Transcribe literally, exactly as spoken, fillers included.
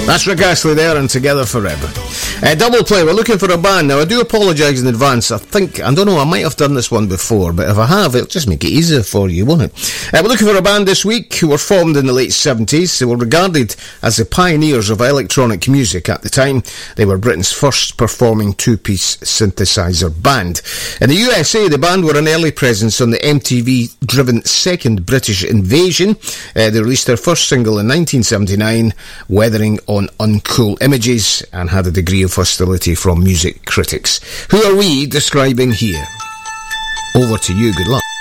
That's Rick Astley there and Together Forever. Uh, double play, we're looking for a band. Now, I do apologise in advance. I think, I don't know, I might have done this one before, but if I have, it'll just make it easier for you, won't it? Uh, we're looking for a band this week who were formed in the late seventies. They were regarded as the pioneers of electronic music at the time. They were Britain's first performing two-piece synthesizer band. In the U S A, the band were an early presence on the M T V-driven Second British Invasion. Uh, they released their first single in nineteen seventy-nine, Weathering on Uncool Images, and had a degree of hostility from music critics. Who are we describing here? Over to you, good luck.